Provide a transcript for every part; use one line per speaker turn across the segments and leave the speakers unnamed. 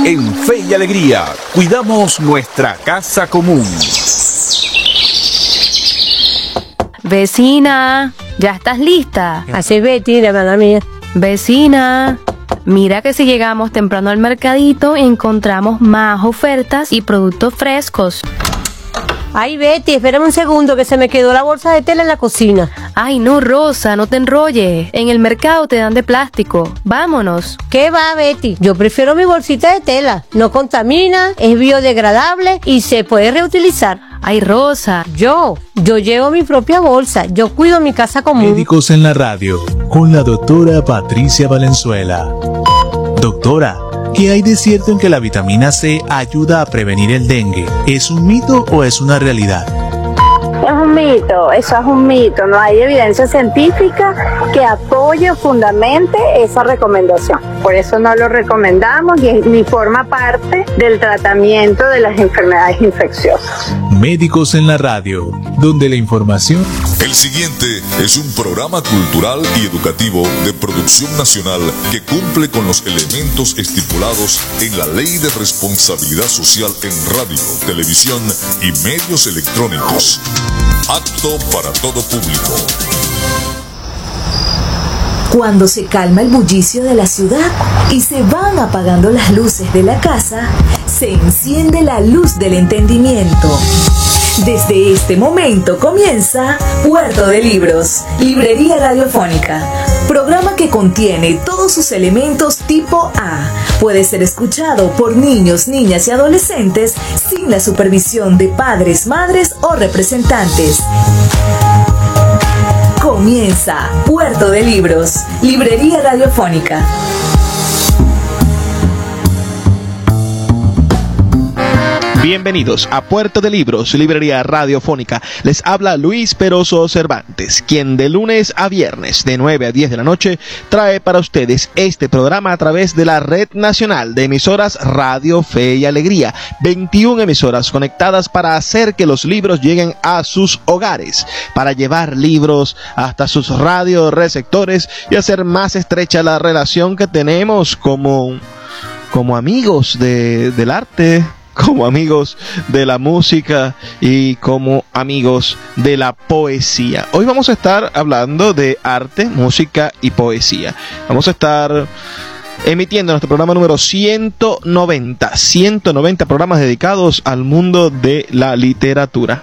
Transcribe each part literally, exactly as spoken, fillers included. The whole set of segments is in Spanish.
En Fe y Alegría, cuidamos nuestra casa común.
Vecina, ¿ya estás lista?
Así, Betty, la hermana mía.
Vecina, mira que si llegamos temprano al mercadito encontramos más ofertas y productos frescos.
Ay, Betty, espérame un segundo que se me quedó la bolsa de tela en la cocina.
Ay, no, Rosa, no te enrolles. En el mercado te dan de plástico. Vámonos.
¿Qué va, Betty? Yo prefiero mi bolsita de tela. No contamina, es biodegradable y se puede reutilizar.
Ay, Rosa.
Yo, yo llevo mi propia bolsa. Yo cuido mi casa común.
Médicos en la radio, con la doctora Patricia Valenzuela. Doctora, ¿qué hay de cierto en que la vitamina C ayuda a prevenir el dengue? ¿Es un mito o es una realidad?
Es un mito, eso es un mito. No hay evidencia científica que apoye o fundamente esa recomendación. Por eso no lo recomendamos y ni forma parte del tratamiento de las enfermedades infecciosas.
Médicos en la radio, donde la información...
El siguiente es un programa cultural y educativo de producción nacional que cumple con los elementos estipulados en la Ley de Responsabilidad Social en radio, televisión y medios electrónicos. Apto para todo público.
Cuando se calma el bullicio de la ciudad y se van apagando las luces de la casa, se enciende la luz del entendimiento. Desde este momento comienza Puerto de Libros, Librería Radiofónica, programa que contiene todos sus elementos tipo A. Puede ser escuchado por niños, niñas y adolescentes sin la supervisión de padres, madres o representantes. Comienza Puerto de Libros, Librería Radiofónica.
Bienvenidos a Puerto de Libros, Librería Radiofónica. Les habla Luis Peroso Cervantes, quien de lunes a viernes de nueve a diez de la noche trae para ustedes este programa a través de la Red Nacional de Emisoras Radio Fe y Alegría. veintiuna emisoras conectadas para hacer que los libros lleguen a sus hogares, para llevar libros hasta sus radioreceptores y hacer más estrecha la relación que tenemos como, como amigos de, del arte, como amigos de la música y como amigos de la poesía. Hoy vamos a estar hablando de arte, música y poesía. Vamos a estar emitiendo nuestro programa número ciento noventa, ciento noventa programas dedicados al mundo de la literatura.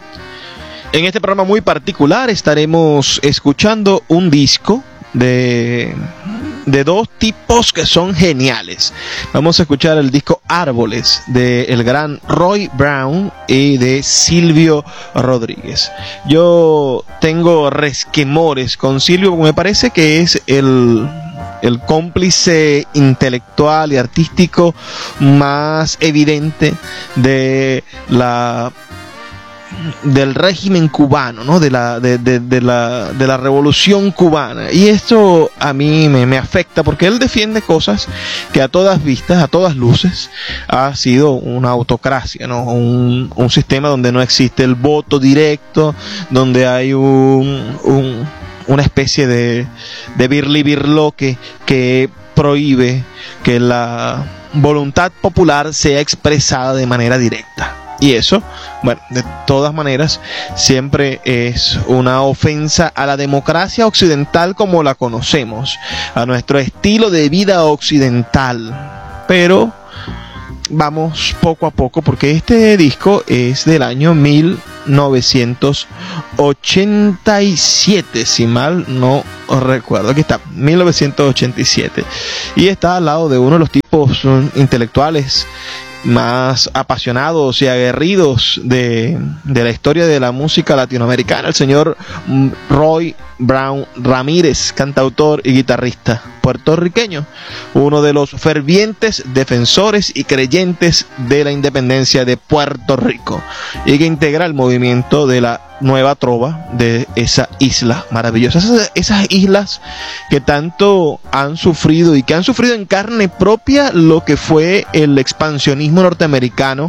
En este programa muy particular estaremos escuchando un disco de... de dos tipos que son geniales. Vamos a escuchar el disco Árboles de el gran Roy Brown y de Silvio Rodríguez. Yo tengo resquemores con Silvio porque me parece que es el el cómplice intelectual y artístico más evidente de la del régimen cubano, ¿no? De la, de, de, de la, de la revolución cubana. Y esto a mí me, me afecta porque él defiende cosas que a todas vistas, a todas luces, ha sido una autocracia, ¿no? Un, un sistema donde no existe el voto directo, donde hay un, un, una especie de, de birli-birloque que prohíbe que la voluntad popular sea expresada de manera directa. Y eso, bueno, de todas maneras, siempre es una ofensa a la democracia occidental como la conocemos, a nuestro estilo de vida occidental. Pero vamos poco a poco, porque este disco es del año mil novecientos ochenta y siete, si mal no recuerdo. Aquí está, mil novecientos ochenta y siete. Y está al lado de uno de los tipos intelectuales más apasionados y aguerridos de, de la historia de la música latinoamericana, el señor Roy Brown Ramírez, cantautor y guitarrista puertorriqueño, uno de los fervientes defensores y creyentes de la independencia de Puerto Rico, y que integra el movimiento de la nueva trova de esa isla maravillosa, esas, esas islas que tanto han sufrido y que han sufrido en carne propia lo que fue el expansionismo norteamericano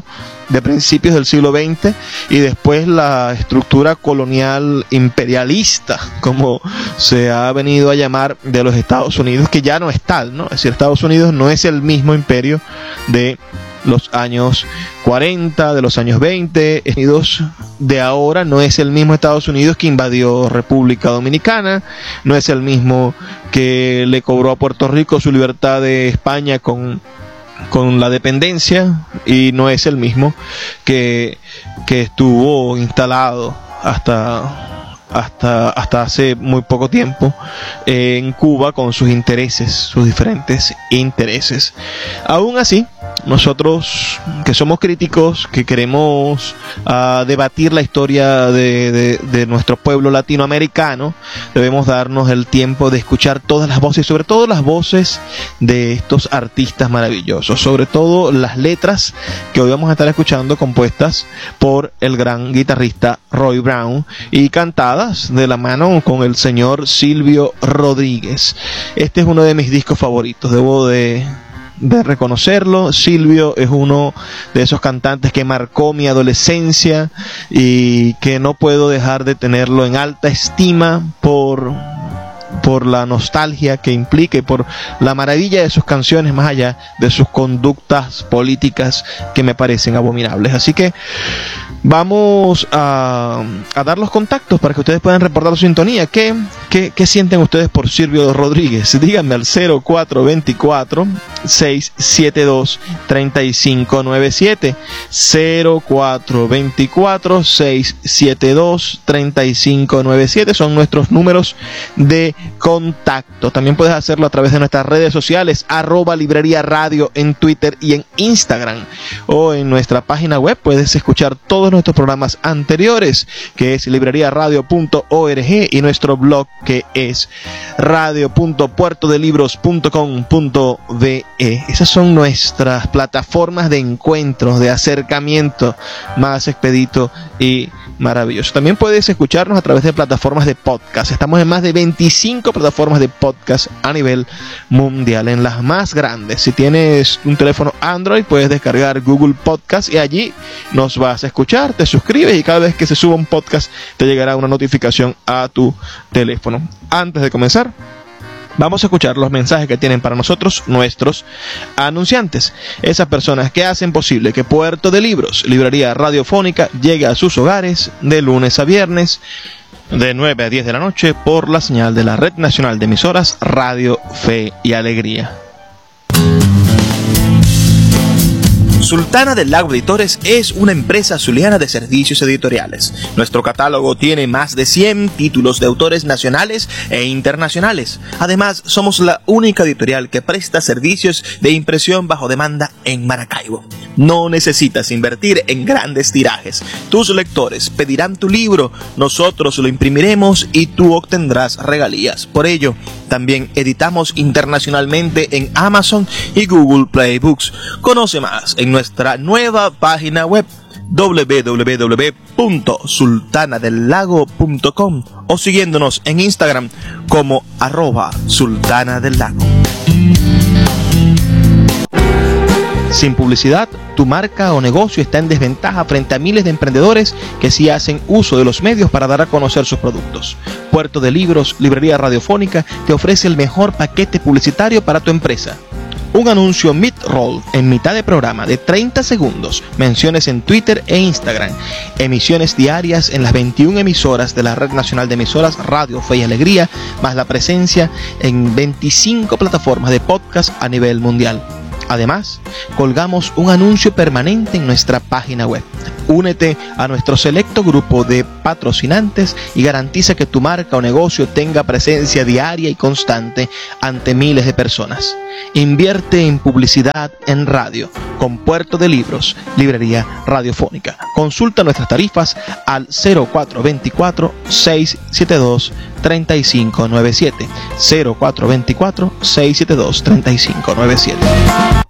de principios del siglo veinte, y después la estructura colonial imperialista, como se ha venido a llamar, de los Estados Unidos, que ya no es tal, ¿no? Es decir, Estados Unidos no es el mismo imperio de los años cuarenta, de los años veinte. Estados Unidos de ahora no es el mismo Estados Unidos que invadió República Dominicana, no es el mismo que le cobró a Puerto Rico su libertad de España con con la dependencia, y no es el mismo que, que estuvo instalado hasta, hasta, hasta hace muy poco tiempo eh, en Cuba, con sus intereses, sus diferentes intereses. Aún así, nosotros que somos críticos, que queremos uh, debatir la historia de, de, de nuestro pueblo latinoamericano, debemos darnos el tiempo de escuchar todas las voces, sobre todo las voces de estos artistas maravillosos, sobre todo las letras que hoy vamos a estar escuchando, compuestas por el gran guitarrista Roy Brown y cantadas de la mano con el señor Silvio Rodríguez. Este es uno de mis discos favoritos, debo de de reconocerlo. Silvio es uno de esos cantantes que marcó mi adolescencia y que no puedo dejar de tenerlo en alta estima por, por la nostalgia que implica y por la maravilla de sus canciones, más allá de sus conductas políticas que me parecen abominables. Así que vamos a, a dar los contactos para que ustedes puedan reportar su sintonía. ¿Qué, qué, qué sienten ustedes por Silvio Rodríguez? Díganme al cero cuatro dos cuatro, seis siete dos, tres cinco nueve siete, cero cuatro dos cuatro, seis siete dos, tres cinco nueve siete son nuestros números de contacto. También puedes hacerlo a través de nuestras redes sociales, arroba Librería Radio en Twitter y en Instagram, o en nuestra página web puedes escuchar todos nuestros programas anteriores, que es librería radio punto org, y nuestro blog, que es radio punto puerto de libros punto com punto be. Esas son nuestras plataformas de encuentros, de acercamiento más expedito y maravilloso. También puedes escucharnos a través de plataformas de podcast. Estamos en más de veinticinco plataformas de podcast a nivel mundial, en las más grandes. Si tienes un teléfono Android, puedes descargar Google Podcast y allí nos vas a escuchar. Te suscribes y cada vez que se suba un podcast te llegará una notificación a tu teléfono. Antes de comenzar, vamos a escuchar los mensajes que tienen para nosotros nuestros anunciantes, esas personas que hacen posible que Puerto de Libros, librería radiofónica, llegue a sus hogares de lunes a viernes de nueve a diez de la noche por la señal de la Red Nacional de Emisoras Radio Fe y Alegría.
Sultana del Lago Editores es una empresa zuliana de servicios editoriales. Nuestro catálogo tiene más de cien títulos de autores nacionales e internacionales. Además, somos la única editorial que presta servicios de impresión bajo demanda en Maracaibo. No necesitas invertir en grandes tirajes. Tus lectores pedirán tu libro, nosotros lo imprimiremos y tú obtendrás regalías. Por ello, también editamos internacionalmente en Amazon y Google Play Books. Conoce más en nuestra nueva página web doble u doble u doble u punto sultana del lago punto com o siguiéndonos en Instagram como arroba sultana del lago.
Sin publicidad, tu marca o negocio está en desventaja frente a miles de emprendedores que sí hacen uso de los medios para dar a conocer sus productos. Puerto de Libros, librería radiofónica, te ofrece el mejor paquete publicitario para tu empresa. Un anuncio mid-roll en mitad de programa de treinta segundos, menciones en Twitter e Instagram, emisiones diarias en las veintiuna emisoras de la Red Nacional de Emisoras Radio Fe y Alegría, más la presencia en veinticinco plataformas de podcast a nivel mundial. Además, colgamos un anuncio permanente en nuestra página web. Únete a nuestro selecto grupo de patrocinantes y garantiza que tu marca o negocio tenga presencia diaria y constante ante miles de personas. Invierte en publicidad en radio con Puerto de Libros, librería radiofónica. Consulta nuestras tarifas al cero cuatro dos cuatro, seis siete dos, tres cinco nueve siete, cero cuatro dos cuatro, seis siete dos, tres cinco nueve siete.